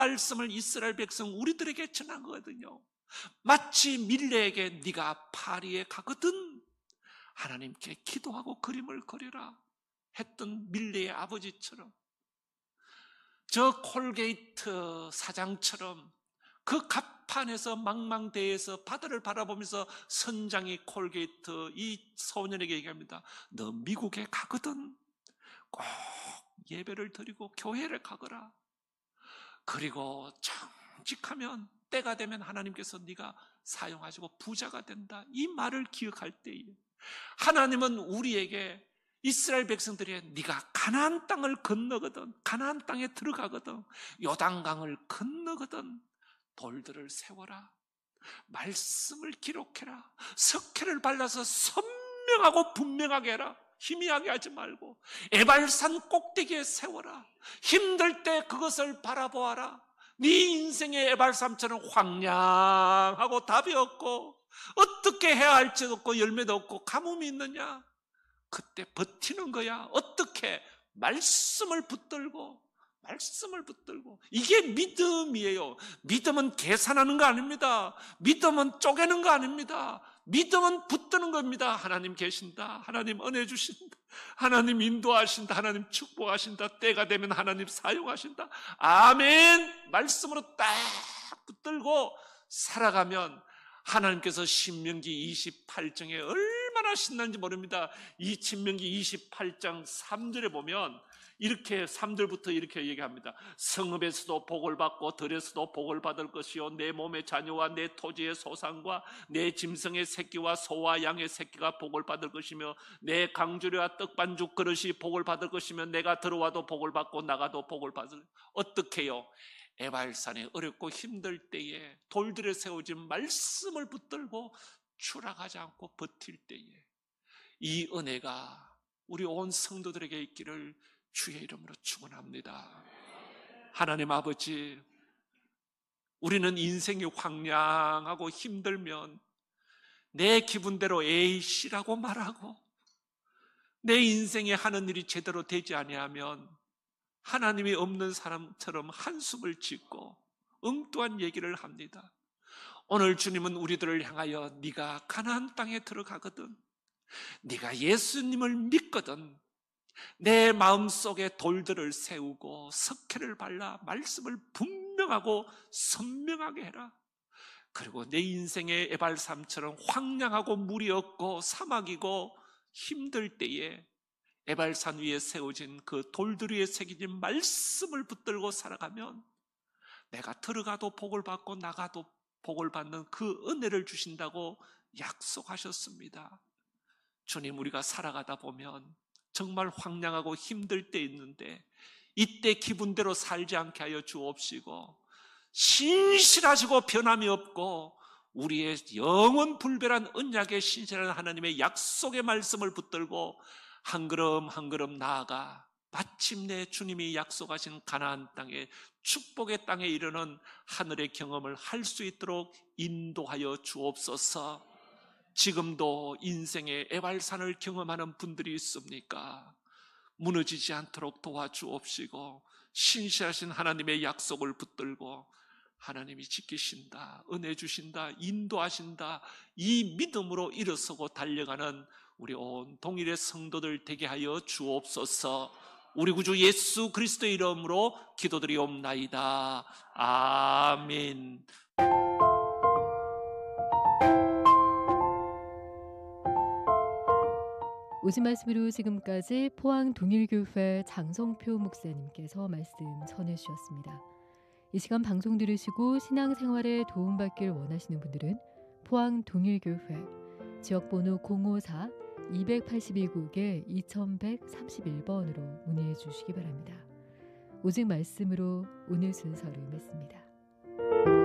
말씀을 이스라엘 백성 우리들에게 전한 거거든요. 마치 밀레에게 네가 파리에 가거든 하나님께 기도하고 그림을 그려라 했던 밀레의 아버지처럼, 저 콜게이트 사장처럼 그 갑판에서 망망대해에서 바다를 바라보면서 선장이 콜게이트 이 소년에게 얘기합니다. 너 미국에 가거든 꼭 예배를 드리고 교회를 가거라. 그리고 정직하면 때가 되면 하나님께서 네가 사용하시고 부자가 된다. 이 말을 기억할 때에 하나님은 우리에게 이스라엘 백성들이 네가 가나안 땅을 건너거든, 가나안 땅에 들어가거든, 요단강을 건너거든 돌들을 세워라, 말씀을 기록해라, 석회를 발라서 선명하고 분명하게 해라, 희미하게 하지 말고 에발산 꼭대기에 세워라, 힘들 때 그것을 바라보아라. 네 인생의 에발산처럼 황량하고 답이 없고 어떻게 해야 할지도 없고 열매도 없고 가뭄이 있느냐? 그때 버티는 거야. 어떻게? 말씀을 붙들고, 말씀을 붙들고. 이게 믿음이에요. 믿음은 계산하는 거 아닙니다. 믿음은 쪼개는 거 아닙니다. 믿음은 붙드는 겁니다. 하나님 계신다. 하나님 은혜 주신다. 하나님 인도하신다. 하나님 축복하신다. 때가 되면 하나님 사용하신다. 아멘. 말씀으로 딱 붙들고 살아가면 하나님께서 신명기 28장에 얼마나 신난지 모릅니다. 이 신명기 28장 3절에 보면 이렇게 3절부터 이렇게 얘기합니다. 성읍에서도 복을 받고 들에서도 복을 받을 것이요 내 몸의 자녀와 내 토지의 소산과 내 짐승의 새끼와 소와 양의 새끼가 복을 받을 것이며 내 강주리와 떡반죽 그릇이 복을 받을 것이며 내가 들어와도 복을 받고 나가도 복을 받을. 어떻게요? 에발산에 어렵고 힘들 때에 돌들에 세워진 말씀을 붙들고 추락하지 않고 버틸 때에 이 은혜가 우리 온 성도들에게 있기를 주의 이름으로 축원합니다. 하나님 아버지, 우리는 인생이 황량하고 힘들면 내 기분대로 에이씨라고 말하고 내 인생에 하는 일이 제대로 되지 아니하면 하나님이 없는 사람처럼 한숨을 짓고 엉뚱한 얘기를 합니다. 오늘 주님은 우리들을 향하여 네가 가나안 땅에 들어가거든, 네가 예수님을 믿거든 내 마음속에 돌들을 세우고 석회를 발라 말씀을 분명하고 선명하게 해라. 그리고 내 인생의 에발산처럼 황량하고 물이 없고 사막이고 힘들 때에 에발산 위에 세워진 그 돌들 위에 새겨진 말씀을 붙들고 살아가면 내가 들어가도 복을 받고 나가도 복을 받는 그 은혜를 주신다고 약속하셨습니다. 주님, 우리가 살아가다 보면 정말 황량하고 힘들 때 있는데 이때 기분대로 살지 않게 하여 주옵시고 신실하시고 변함이 없고 우리의 영원 불변한 언약의 신실한 하나님의 약속의 말씀을 붙들고 한 걸음 한 걸음 나아가 마침내 주님이 약속하신 가나안 땅에 축복의 땅에 이르는 하늘의 경험을 할 수 있도록 인도하여 주옵소서. 지금도 인생의 에발산을 경험하는 분들이 있습니까? 무너지지 않도록 도와주옵시고 신실하신 하나님의 약속을 붙들고 하나님이 지키신다, 은혜 주신다, 인도하신다, 이 믿음으로 일어서고 달려가는 우리 온 동일의 성도들 되게 하여 주옵소서. 우리 구주 예수 그리스도의 이름으로 기도드리옵나이다. 아멘. 오신 말씀으로 지금까지 포항 동일교회 장성표 목사님께서 말씀 전해주셨습니다. 이 시간 방송 들으시고 신앙생활에 도움받길 원하시는 분들은 포항 동일교회 지역번호 054-282국에 2131번으로 문의해 주시기 바랍니다. 오직 말씀으로 오늘 순서를 맺습니다.